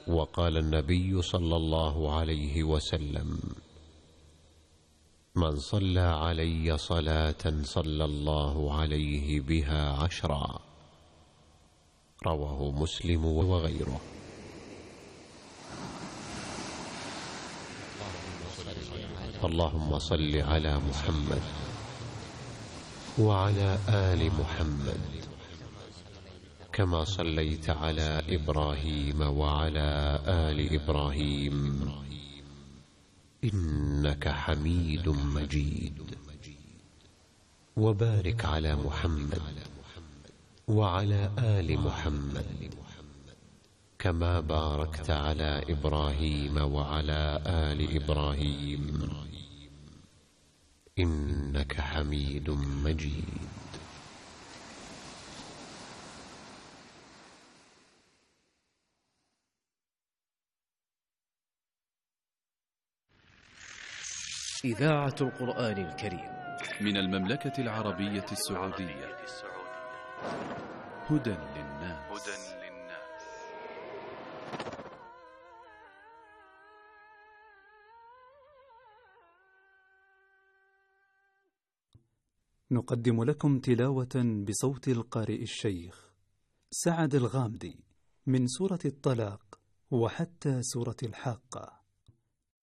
وقال النبي صلى الله عليه وسلم: من صلى علي صلاة صلى الله عليه بها 10. رواه مسلم وغيره. اللهم صل على محمد وعلى آل محمد كما صليت على إبراهيم وعلى آل إبراهيم إنك حميد مجيد. وبارك على محمد وعلى آل محمد كما باركت على إبراهيم وعلى آل إبراهيم إنك حميد مجيد. إذاعة القرآن الكريم من المملكة العربية السعودية. هدى للناس. نقدم لكم تلاوة بصوت القارئ الشيخ سعد الغامدي من سورة الطلاق وحتى سورة الحاقة.